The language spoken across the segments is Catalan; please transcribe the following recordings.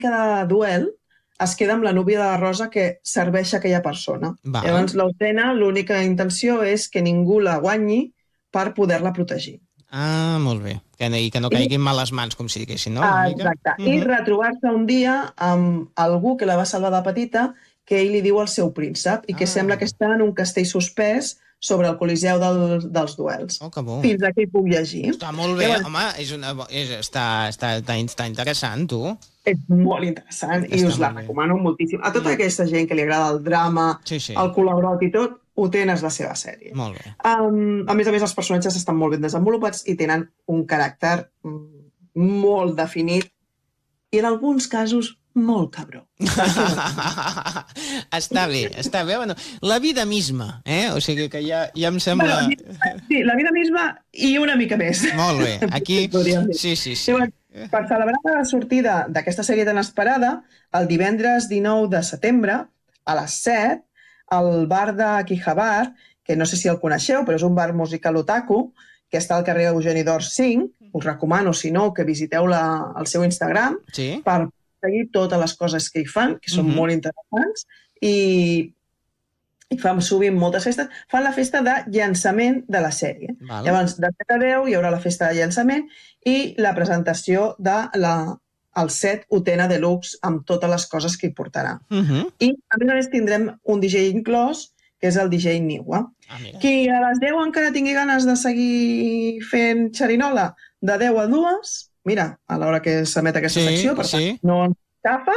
cada duel es queda amb la núvia de la rosa que serveix a aquella persona. Val. Llavors, l'Utena, l'única intenció és que ningú la guanyi per poder-la protegir. Ah, molt bé. I que no caigui en males mans, com si diguessin, no? Exacte. I retrobar-se un dia amb algú que la va salvar de petita, que ell li diu el seu príncep, i que sembla que està en un castell suspès sobre el coliseu dels duels. Oh, que bo. Fins aquí puc llegir. Està molt bé, home, està interessant, tu. És molt interessant i us la recomano moltíssim. A tota aquesta gent que li agrada el drama, el col·laborat i tot, Utena és la seva sèrie. Molt bé. A més, els personatges estan molt ben desenvolupats i tenen un caràcter molt definit i en alguns casos molt cabró. Està bé. Bueno, la vida misma, o sigui que ja em sembla... Sí, la vida misma i una mica més. Molt bé, aquí... Sí. Per celebrar la sortida d'aquesta sèrie tan esperada, el divendres 19 de setembre, a les 7, al bar d'Akihabara, que no sé si el coneixeu, però és un bar musical otaku, que està al carrer Eugeni d'Ors 5, us recomano, si no, que visiteu el seu Instagram, per seguir totes les coses que hi fan, que són molt interessants, i fan sovint moltes festes. Fan la festa de llançament de la sèrie. Llavors, de 7 a 10 hi haurà la festa de llançament i la presentació del set Utena Deluxe amb totes les coses que hi portarà. I, a més, tindrem un DJ inclòs, que és el DJ Niwa. Qui a les 10 encara tingui ganes de seguir fent xerinola, de 10 a 2, mira, a l'hora que s'emet aquesta secció, per tant, no ens agafa,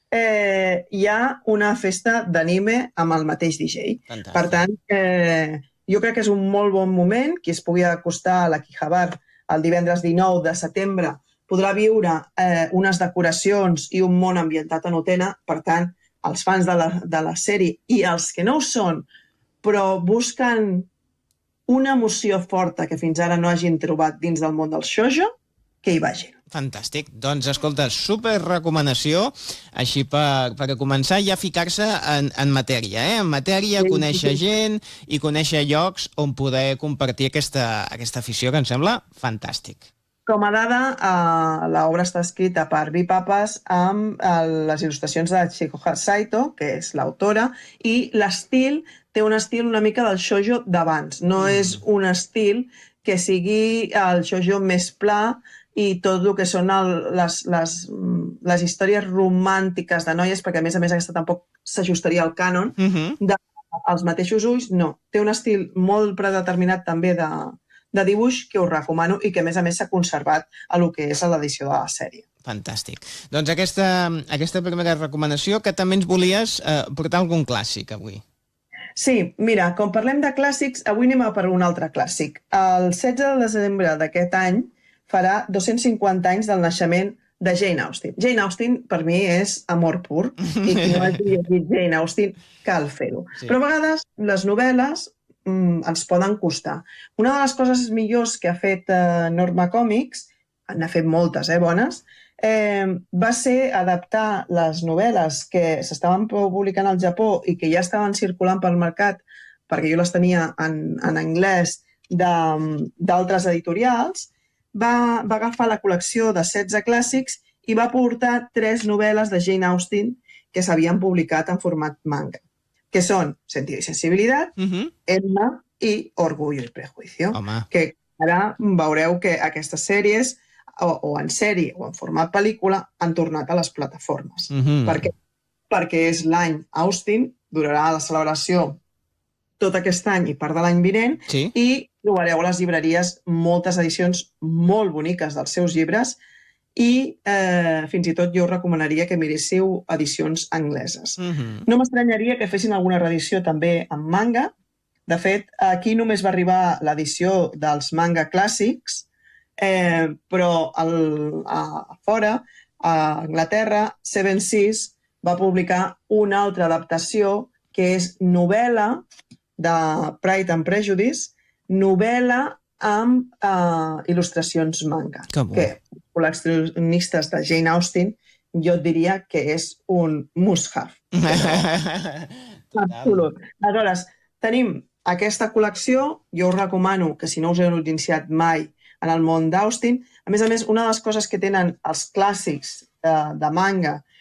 hi ha una festa d'anime amb el mateix DJ. Per tant, jo crec que és un molt bon moment. Qui es pugui acostar a l'Akihabara el divendres 19 de setembre podrà viure unes decoracions i un món ambientat en Utena. Per tant, els fans de la sèrie i els que no ho són, però busquen una emoció forta que fins ara no hagin trobat dins del món del shoujo, que hi vagin. Fantàstic. Doncs, escolta, super recomanació, així per començar ja a ficar-se en matèria, En matèria, conèixer gent i conèixer llocs on poder compartir aquesta afició, que em sembla fantàstic. Com a dada, l'obra està escrita per Vi Papas amb les il·lustracions de Chikoha Saito, que és l'autora, i l'estil té un estil una mica del shoujo d'abans. No és un estil que sigui el shoujo més pla i tot el que són les històries romàntiques de noies, perquè a més aquesta tampoc s'ajustaria al cànon dels mateixos ulls. No, té un estil molt predeterminat també de dibuix que us recomano i que a més s'ha conservat a lo que és a l'edició de la sèrie. Fantàstic. Doncs aquesta primera recomanació, que també ens volies portar algun clàssic avui. Sí, mira, com parlem de clàssics, avui anem a per un altre clàssic. El 16 de desembre d'aquest any farà 250 anys del naixement de Jane Austen. Jane Austen, per mi, és amor pur, i qui no hagi llegit Jane Austen cal fer-ho. Però a vegades les novel·les ens poden costar. Una de les coses millors que ha fet Norma Comics, n'ha fet moltes, bones, va ser adaptar les novel·les que s'estaven publicant al Japó i que ja estaven circulant pel mercat, perquè jo les tenia en anglès d'altres editorials. Va agafar la col·lecció de 16 clàssics i va portar 3 novel·les de Jane Austen que s'havien publicat en format manga, que són Sentido y Sensibilidad, Emma i Orgullo y Prejuicio. Que ara veureu que aquestes sèries, o en sèrie o en format pel·lícula, han tornat a les plataformes. Perquè és l'any Austen, durarà la celebració tot aquest any i part de l'any vinent, i trobareu a les llibreries moltes edicions molt boniques dels seus llibres i fins i tot jo us recomanaria que miréssiu edicions angleses. No m'estranyaria que fessin alguna reedició també en manga. De fet, aquí només va arribar l'edició dels manga clàssics, però a fora, a Anglaterra, Seven Seas va publicar una altra adaptació que és novel·la de Pride and Prejudice, novel·la amb il·lustracions manga. Que els col·leccionistes de Jane Austen jo et diria que és un must-have. Absolut. Aleshores, tenim aquesta col·lecció. Jo us recomano que si no us heu iniciat mai en el món d'Austen. A més, una de les coses que tenen els clàssics de manga